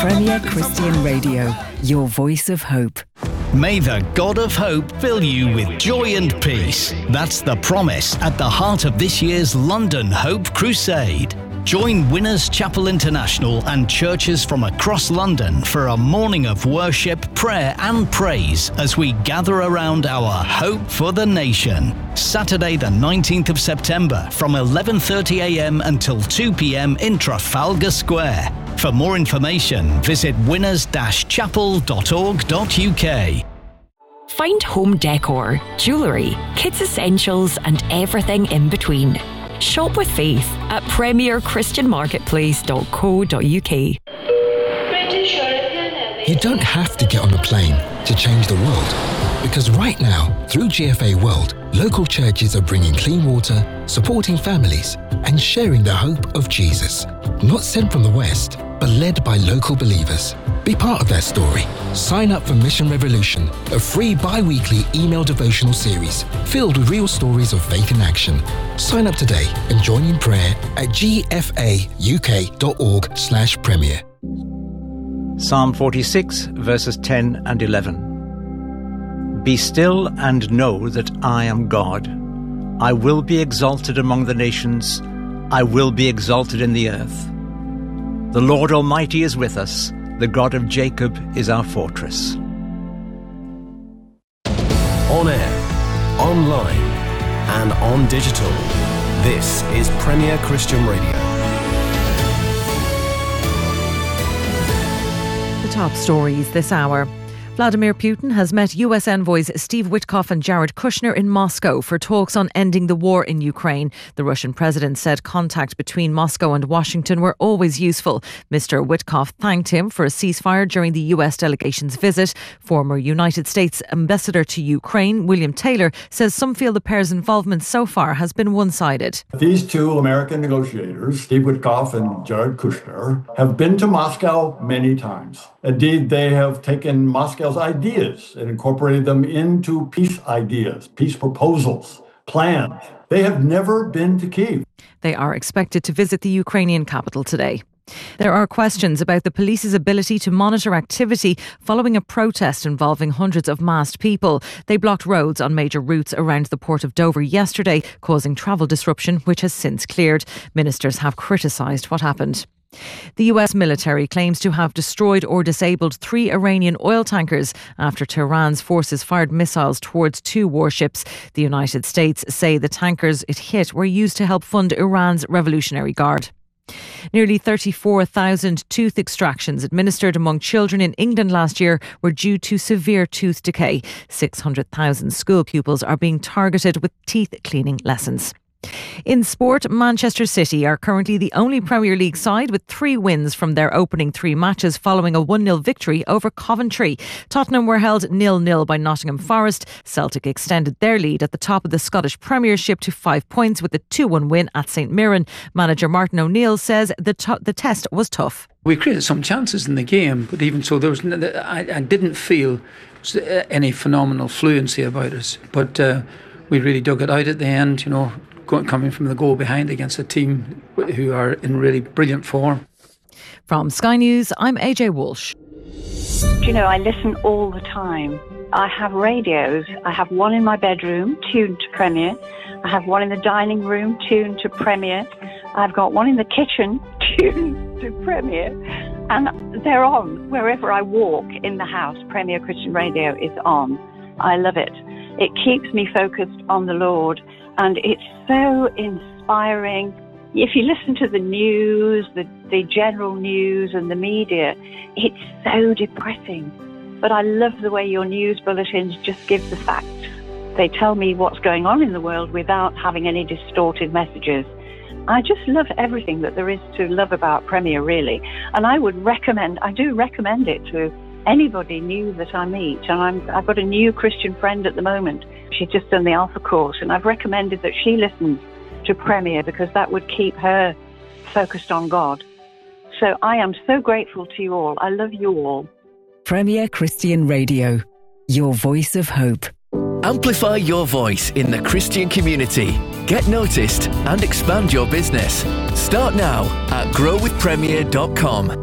Premier Christian Radio, your voice of hope. May the God of hope fill you with joy and peace. That's the promise at the heart of this year's London Hope Crusade. Join Winners Chapel International and churches from across London for a morning of worship, prayer and praise as we gather around our hope for the nation. Saturday the 19th of September from 11:30am until 2pm in Trafalgar Square. For more information, visit winners-chapel.org.uk. Find home decor, jewellery, kids essentials and everything in between. Shop with faith at premierchristianmarketplace.co.uk. You don't have to get on a plane to change the world. Because right now, through GFA World, local churches are bringing clean water, supporting families, and sharing the hope of Jesus. Not sent from the West, but led by local believers. Be part of that story. Sign up for Mission Revolution, a free bi-weekly email devotional series filled with real stories of faith in action. Sign up today and join in prayer at gfauk.org/premier. Psalm 46, verses 10 and 11. Be still and know that I am God. I will be exalted among the nations. I will be exalted in the earth. The Lord Almighty is with us. The God of Jacob is our fortress. On air, online, and on digital. This is Premier Christian Radio. The top stories this hour. Vladimir Putin has met US envoys Steve Witkoff and Jared Kushner in Moscow for talks on ending the war in Ukraine. The Russian president said contact between Moscow and Washington were always useful. Mr. Witkoff thanked him for a ceasefire during the US delegation's visit. Former United States ambassador to Ukraine, William Taylor, says some feel the pair's involvement so far has been one-sided. These two American negotiators, Steve Witkoff and Jared Kushner, have been to Moscow many times. Indeed, they have taken Moscow's ideas and incorporated them into peace ideas, peace proposals, plans. They have never been to Kyiv. They are expected to visit the Ukrainian capital today. There are questions about the police's ability to monitor activity following a protest involving hundreds of massed people. They blocked roads on major routes around the port of Dover yesterday, causing travel disruption, which has since cleared. Ministers have criticised what happened. The US military claims to have destroyed or disabled 3 Iranian oil tankers after Tehran's forces fired missiles towards 2 warships. The United States say the tankers it hit were used to help fund Iran's Revolutionary Guard. Nearly 34,000 tooth extractions administered among children in England last year were due to severe tooth decay. 600,000 school pupils are being targeted with teeth cleaning lessons. In sport, Manchester City are currently the only Premier League side with 3 wins from their opening 3 matches following a 1-0 victory over Coventry. Tottenham were held 0-0 by Nottingham Forest. Celtic extended their lead at the top of the Scottish Premiership to 5 points with a 2-1 win at St Mirren. Manager Martin O'Neill says the test was tough. We created some chances in the game, but even so, I didn't feel any phenomenal fluency about us. But we really dug it out at the end, coming from the goal behind against a team who are in really brilliant form. From Sky News, I'm AJ Walsh. I listen all the time. I have radios. I have one in my bedroom, tuned to Premier. I have one in the dining room, tuned to Premier. I've got one in the kitchen, tuned to Premier. And they're on. Wherever I walk in the house, Premier Christian Radio is on. I love it. It keeps me focused on the Lord. And it's so inspiring. If you listen to the news, the general news and the media, it's so depressing. But I love the way your news bulletins just give the facts. They tell me what's going on in the world without having any distorted messages. I just love everything that there is to love about Premier, really. And I do recommend it to anybody new that I meet. And I've got a new Christian friend at the moment. She's just done the Alpha course, and I've recommended that she listens to Premier because that would keep her focused on God. So I am so grateful to you all. I love you all. Premier Christian Radio, your voice of hope. Amplify your voice in the Christian community. Get noticed and expand your business. Start now at growwithpremier.com.